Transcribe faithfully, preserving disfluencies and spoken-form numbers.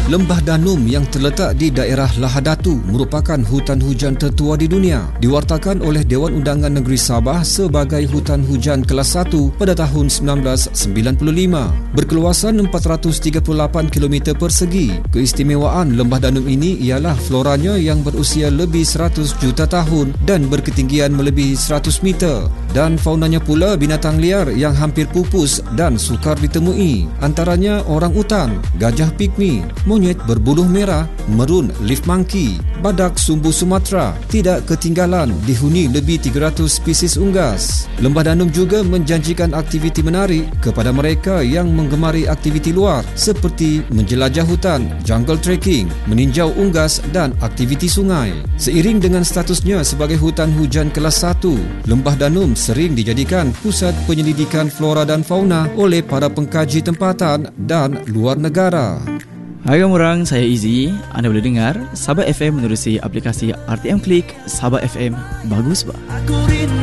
Lembah Danum yang terletak di daerah Lahadatu merupakan hutan hujan tertua di dunia. Diwartakan oleh Dewan Undangan Negeri Sabah sebagai hutan hujan kelas satu pada tahun sembilan belas sembilan puluh lima. Berkeluasan empat ratus tiga puluh lapan kilometer persegi. Keistimewaan Lembah Danum ini ialah floranya yang berusia lebih seratus juta tahun dan berketinggian melebihi seratus meter. Dan faunanya pula binatang liar yang hampir pupus dan sukar ditemui. Antaranya orang utan, gajah pigmi, monyet berbuluh merah, merun leaf monkey, badak sumbu Sumatera. Tidak ketinggalan dihuni lebih tiga ratus spesies unggas. Lembah Danum juga menjanjikan aktiviti menarik kepada mereka yang menggemari aktiviti luar seperti menjelajah hutan, jungle trekking, meninjau unggas dan aktiviti sungai. Seiring dengan statusnya sebagai hutan hujan kelas satu, Lembah Danum sering dijadikan pusat penyelidikan flora dan fauna oleh para pengkaji tempatan dan luar negara. Hai orang, saya Izzy. Anda boleh dengar Sabah F M menerusi aplikasi R T M Klik. Sabah F M, bagus bah.